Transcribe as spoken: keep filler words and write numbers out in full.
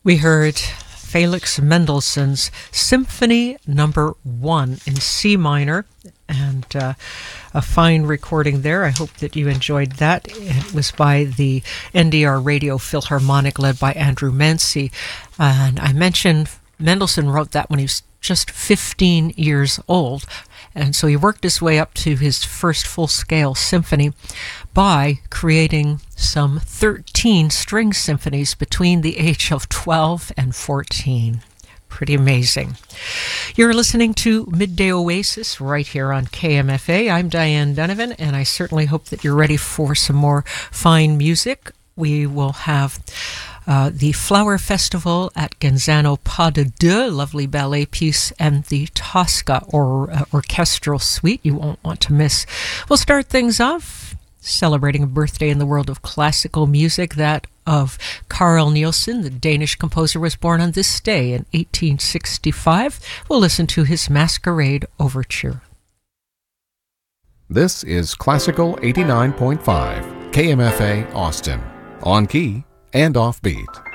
We heard Felix Mendelssohn's Symphony Number One in C minor, and uh, a fine recording there. I hope that you enjoyed that. It was by the N D R Radio Philharmonic, led by Andrew Mancy. And I mentioned Mendelssohn wrote that when he was just fifteen years old. And so he worked his way up to his first full-scale symphony by creating some thirteen string symphonies between the age of twelve and fourteen. Pretty amazing. You're listening to Midday Oasis right here on K M F A. I'm Diane Donovan, and I certainly hope that you're ready for some more fine music. We will have Uh, the Flower Festival at Genzano Pas de Deux, lovely ballet piece, and the Tosca or uh, orchestral suite you won't want to miss. We'll start things off celebrating a birthday in the world of classical music, that of Carl Nielsen. The Danish composer was born on this day in eighteen sixty-five. We'll listen to his Masquerade Overture. This is Classical eighty-nine point five, K M F A Austin, on key and offbeat.